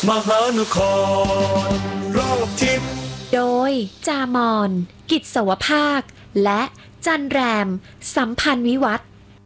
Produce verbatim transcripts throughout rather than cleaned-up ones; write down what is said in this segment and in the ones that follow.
มหานครรอบทิศโดยจามอนกิจสวภาคและจันแรมสัมพันธ์วิวัฒน์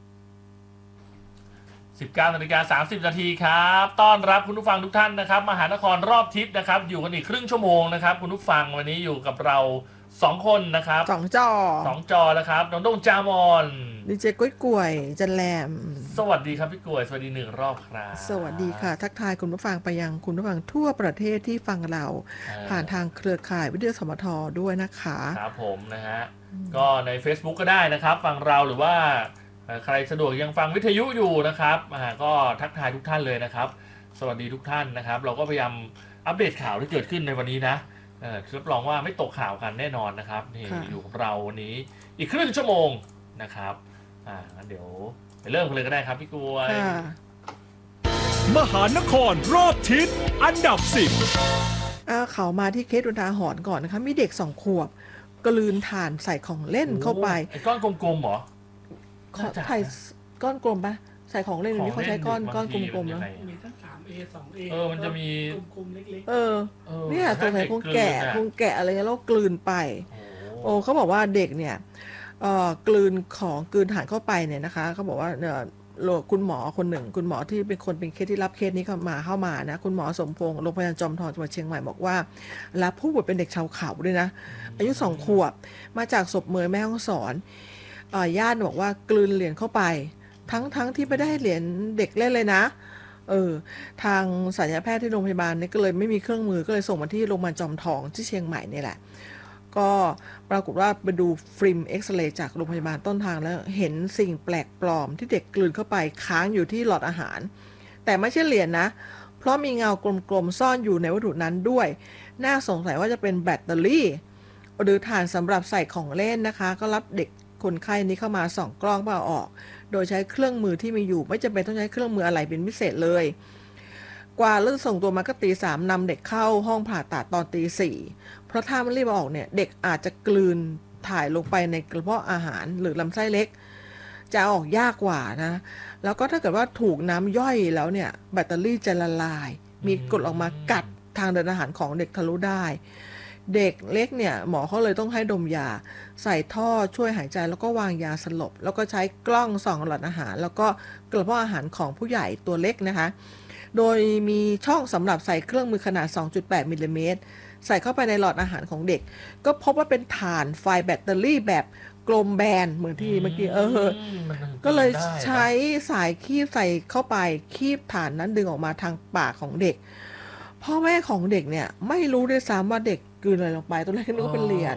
สิบเก้านาฬิกาสามสิบนาทีครับต้อนรับคุณผู้ฟังทุกท่านนะครับมหานครรอบทิศนะครับอยู่กันอีกครึ่งชั่วโมงนะครับคุณผู้ฟังวันนี้อยู่กับเราสองคนนะครับสองจอสองจอแล้วครับน้องโด่งจามอนดีเจกุ้ยกล้วยจันแรมสวัสดีครับพี่กล้วยสวัสดีหนึ่งรอบครับสวัสดีค่ะทักทายคุณผู้ฟังไปยังคุณผู้ฟังทั่วประเทศที่ฟังเราผ่านทางเครือข่ายวิทยุสมทด้วยนะคะครับผมนะฮะก็ใน Facebook ก็ได้นะครับฟังเราหรือว่าใครสะดวกยังฟังวิทยุอยู่นะครับก็ทักทายทุกท่านเลยนะครับสวัสดีทุกท่านนะครับเราก็พยายามอัปเดตข่าวที่เกิดขึ้นในวันนี้นะรับรองว่าไม่ตกข่าวกันแน่นอนนะครับนี่อยู่กับเราวันนี้อีกครึ่งชั่วโมงนะครับอ่างั้นเดี๋ยวไปเริ่มกันเลยก็ได้ครับพี่กล้วยมหานครรอบทิศอันดับสิบเขามาที่เคสอุทาหรณ์ก่อนนะคะมีเด็กสองขวบกลืนถ่านใส่ของเล่นเข้าไปไอ้ก้อนกลมๆเหรอใส่ก้อนกลมปะใส่ของเล่นนี่เขาใช้ก้อนก้อนกลมๆแล้วมีทั้งสามเอสองเอเออมันจะมีกลมๆเล็กๆเออเนี่ยสงสัยคงแกะคงแกะอะไรแล้วกลืนไปโอ้เขาบอกว่าเด็กเนี่ยเอ่อกลืนของกลืนถ่านเข้าไปเนี่ยนะคะเขาบอกว่าเนี่ยคุณหมอคนหนึ่งคุณหมอที่เป็นคนเป็นเคสที่รับเคสนี้เข้ามาเข้ามานะคุณหมอสมพงษ์โรงพยาบาลจอมทองจังหวัดเชียงใหม่บอกว่ารับผู้ป่วยเป็นเด็กชาวเขาด้วยนะอายุสองขวบมาจากศพเมยแม่ฮ่องสอนญาติบอกว่ากลืนเหรียญเข้าไปทั้งทั้งที่ไม่ได้เหรียญเด็กเล่นเลยนะเออทางศัลยแพทย์ที่โรงพยาบาลนี่ก็เลยไม่มีเครื่องมือก็เลยส่งมาที่โรงพยาบาลจอมทองที่เชียงใหม่นี่แหละก็ปรากฏว่าไปดูฟิล์มเอ็กซเรย์จากโรงพยาบาลต้นทางแล้วเห็นสิ่งแปลกปลอมที่เด็กกลืนเข้าไปค้างอยู่ที่หลอดอาหารแต่ไม่ใช่เหรียญนะเพราะมีเงากลมๆซ่อนอยู่ในวัตถุนั้นด้วยน่าสงสัยว่าจะเป็นแบตเตอรี่หรือถ่านสำหรับใส่ของเล่นนะคะก็รับเด็กคนไข้นี้เข้ามาส่องกล้องเปล่าออกโดยใช้เครื่องมือที่มีอยู่ไม่จำเป็นต้องใช้เครื่องมืออะไรเป็นพิเศษเลยกว่าเรื่องส่งตัวมาก็ตีสามนำเด็กเข้าห้องผ่าตัดตอนตีสี่เพราะถ้ามันรีบออกเนี่ยเด็กอาจจะกลืนถ่ายลงไปในกระเพาะอาหารหรือลำไส้เล็กจะออกยากกว่านะแล้วก็ถ้าเกิดว่าถูกน้ำย่อยแล้วเนี่ยแบตเตอรี่จะละลายมีกรดออกมากัดทางเดินอาหารของเด็กทะลุได้เด็กเล็กเนี่ยหมอเขาเลยต้องให้ดมยาใส่ท่อช่วยหายใจแล้วก็วางยาสลบแล้วก็ใช้กล้องส่องหลอดอาหารแล้วก็กระเพาะอาหารของผู้ใหญ่ตัวเล็กนะคะโดยมีช่องสำหรับใส่เครื่องมือขนาด สองจุดแปด มิลลิเมตรใส่เข้าไปในหลอดอาหารของเด็กก็พบว่าเป็นถ่านไฟแบตเตอรี่แบบกลมแบนเหมือนที่เมื่อกี้เออก็เลยใช้สายคีบใส่เข้าไปคีบถ่านนั้นดึงออกมาทางปากของเด็กพ่อแม่ของเด็กเนี่ยไม่รู้ด้วยซ้ำว่าเด็กกลืนอะไรลงไปตอนแรกนึกว่าเป็นเหรียญ